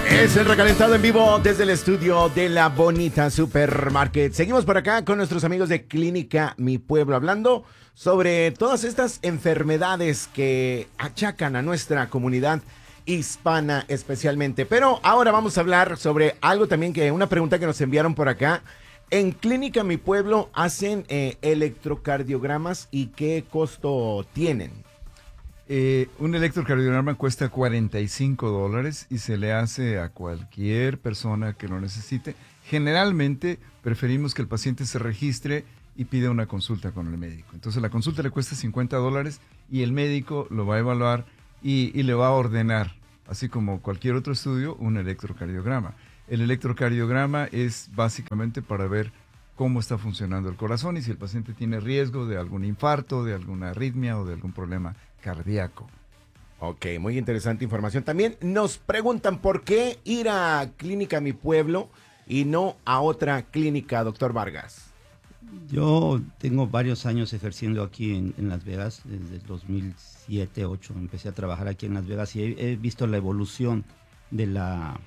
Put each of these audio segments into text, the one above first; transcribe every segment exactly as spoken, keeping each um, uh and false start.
Es el recalentado en vivo desde el estudio de La Bonita Supermarket. Seguimos por acá con nuestros amigos de Clínica Mi Pueblo, hablando sobre todas estas enfermedades que achacan a nuestra comunidad hispana especialmente. Pero ahora vamos a hablar sobre algo también, que una pregunta que nos enviaron por acá. En Clínica Mi Pueblo hacen eh, electrocardiogramas, ¿y qué costo tienen? Eh, un electrocardiograma cuesta cuarenta y cinco dólares y se le hace a cualquier persona que lo necesite. Generalmente preferimos que el paciente se registre y pida una consulta con el médico. Entonces la consulta le cuesta cincuenta dólares y el médico lo va a evaluar y, y le va a ordenar, así como cualquier otro estudio, un electrocardiograma. El electrocardiograma es básicamente para ver cómo está funcionando el corazón y si el paciente tiene riesgo de algún infarto, de alguna arritmia o de algún problema cardíaco. Ok, muy interesante información. También nos preguntan por qué ir a Clínica Mi Pueblo y no a otra clínica, doctor Vargas. Yo tengo varios años ejerciendo aquí en, en Las Vegas, desde el dos mil siete, dos mil ocho empecé a trabajar aquí en Las Vegas y he, he visto la evolución de la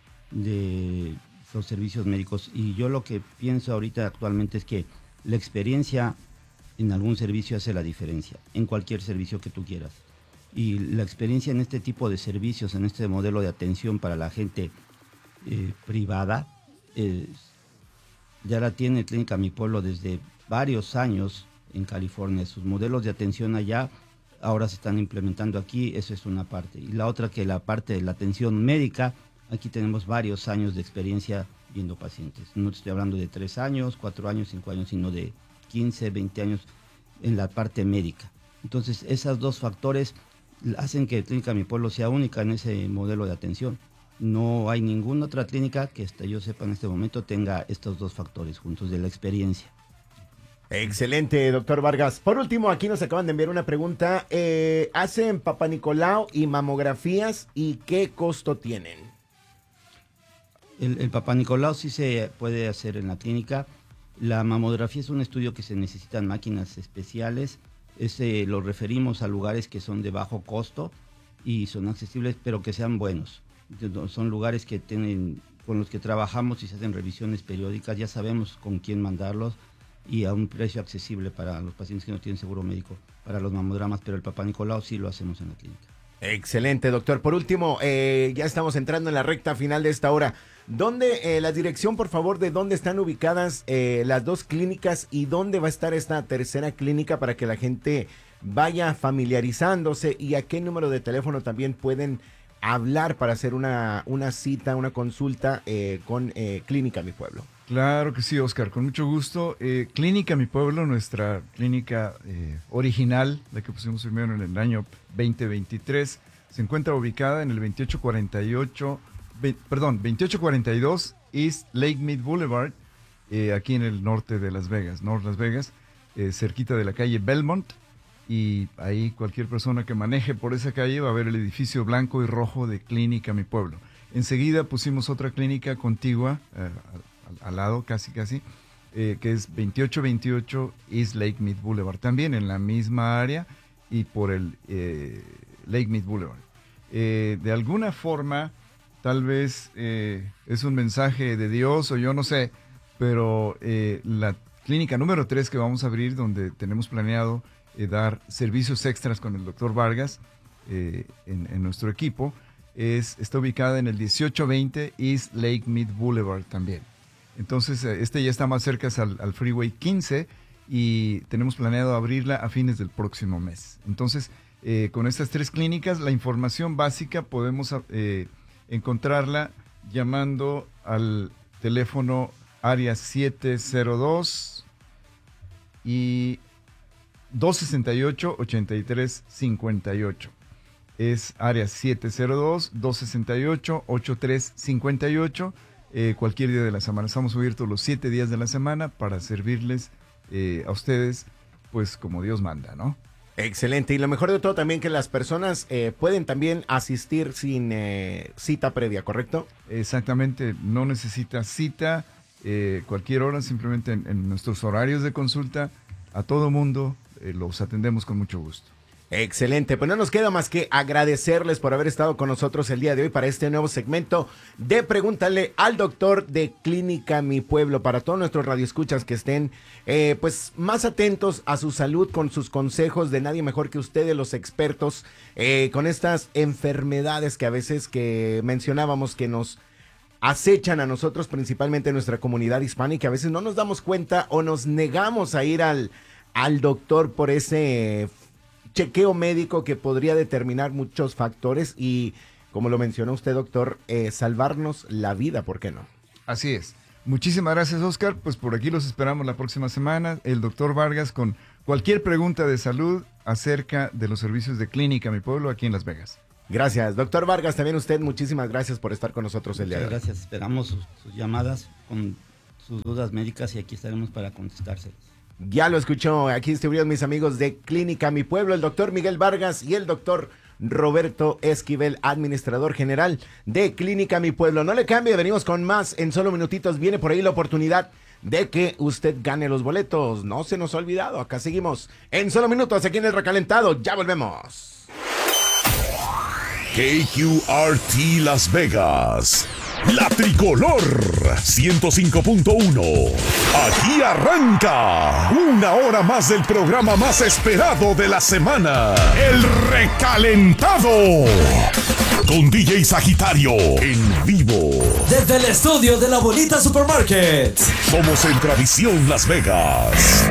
de los servicios médicos, y yo lo que pienso ahorita actualmente es que la experiencia en algún servicio hace la diferencia, en cualquier servicio que tú quieras. Y la experiencia en este tipo de servicios, en este modelo de atención para la gente eh, privada, eh, ya la tiene Clínica Mi Pueblo desde varios años en California. Sus modelos de atención allá ahora se están implementando aquí, eso es una parte. Y la otra, que la parte de la atención médica, aquí tenemos varios años de experiencia viendo pacientes. No estoy hablando de tres años, cuatro años, cinco años, sino de quince, veinte años en la parte médica. Entonces, esos dos factores hacen que Clínica Mi Pueblo sea única en ese modelo de atención. No hay ninguna otra clínica que hasta yo sepa en este momento tenga estos dos factores juntos de la experiencia. Excelente, doctor Vargas. Por último, aquí nos acaban de enviar una pregunta. Eh, ¿Hacen Papá Nicolau y mamografías y qué costo tienen? El, el Papá Nicolau sí se puede hacer en la clínica. La mamografía es un estudio que se necesitan máquinas especiales. Ese lo referimos a lugares que son de bajo costo y son accesibles, pero que sean buenos. Son lugares que tienen, con los que trabajamos y se hacen revisiones periódicas. Ya sabemos con quién mandarlos y a un precio accesible para los pacientes que no tienen seguro médico para los mamogramas, pero el Papá Nicolau sí lo hacemos en la clínica. Excelente, doctor. Por último, eh, ya estamos entrando en la recta final de esta hora. ¿Dónde, eh, la dirección, por favor, de dónde están ubicadas eh, las dos clínicas y dónde va a estar esta tercera clínica para que la gente vaya familiarizándose, y a qué número de teléfono también pueden hablar para hacer una, una cita, una consulta eh, con eh, Clínica Mi Pueblo? Claro que sí, Oscar, con mucho gusto. Eh, Clínica Mi Pueblo, nuestra clínica eh, original, la que pusimos primero en el año veinte veintitrés, se encuentra ubicada en el veintiocho cuarenta y ocho, ve, perdón, veintiocho cuarenta y dos East Lake Mead Boulevard, eh, aquí en el norte de Las Vegas, North Las Vegas, eh, cerquita de la calle Belmont, y ahí cualquier persona que maneje por esa calle va a ver el edificio blanco y rojo de Clínica Mi Pueblo. Enseguida pusimos otra clínica contigua, eh, al, al lado, casi casi, eh, que es veintiocho veintiocho East Lake Mead Boulevard, también en la misma área y por el eh, Lake Mead Boulevard. Eh, de alguna forma, tal vez eh, es un mensaje de Dios o yo no sé, pero eh, la clínica número tres que vamos a abrir, donde tenemos planeado eh, dar servicios extras con el doctor Vargas eh, en, en nuestro equipo, es, está ubicada en el dieciocho veinte East Lake Mead Boulevard también. Entonces, este ya está más cerca al, al Freeway quince y tenemos planeado abrirla a fines del próximo mes. Entonces, eh, con estas tres clínicas, la información básica podemos eh, encontrarla llamando al teléfono área siete cero dos y dos sesenta y ocho, ochenta y tres cincuenta y ocho. Es área siete cero dos, dos sesenta y ocho, ochenta y tres cincuenta y ocho. Eh, cualquier día de la semana. Estamos abiertos los siete días de la semana para servirles eh, a ustedes, pues como Dios manda, ¿no? Excelente. Y lo mejor de todo también, que las personas eh, pueden también asistir sin eh, cita previa, ¿correcto? Exactamente. No necesita cita, eh, cualquier hora, simplemente en, en nuestros horarios de consulta, a todo mundo eh, los atendemos con mucho gusto. Excelente, pues no nos queda más que agradecerles por haber estado con nosotros el día de hoy para este nuevo segmento de Pregúntale al Doctor de Clínica Mi Pueblo. Para todos nuestros radioescuchas que estén eh, pues más atentos a su salud con sus consejos de nadie mejor que ustedes, los expertos, eh, con estas enfermedades que a veces que mencionábamos que nos acechan a nosotros, principalmente en nuestra comunidad hispánica. A veces no nos damos cuenta o nos negamos a ir al, al doctor por ese chequeo médico que podría determinar muchos factores y, como lo mencionó usted, doctor, eh, salvarnos la vida, ¿por qué no? Así es. Muchísimas gracias, Oscar. Pues por aquí los esperamos la próxima semana. El doctor Vargas con cualquier pregunta de salud acerca de los servicios de Clínica Mi Pueblo aquí en Las Vegas. Gracias. Doctor Vargas, también usted, muchísimas gracias por estar con nosotros el día de hoy. Gracias. Esperamos sus, sus llamadas con sus dudas médicas y aquí estaremos para contestárselas. Ya lo escuchó, aquí estuvieron mis amigos de Clínica Mi Pueblo, el doctor Miguel Vargas y el doctor Roberto Esquivel, administrador general de Clínica Mi Pueblo. No le cambie, venimos con más en solo minutitos. Viene por ahí la oportunidad de que usted gane los boletos. No se nos ha olvidado, acá seguimos en solo minutos aquí en El Recalentado. Ya volvemos. K Q R T Las Vegas, la tricolor ciento cinco punto uno. Aquí arranca una hora más del programa más esperado de la semana, El Recalentado, con D J Sagitario en vivo. Desde el estudio de La Bonita Supermarket. Somos en Tradición Las Vegas.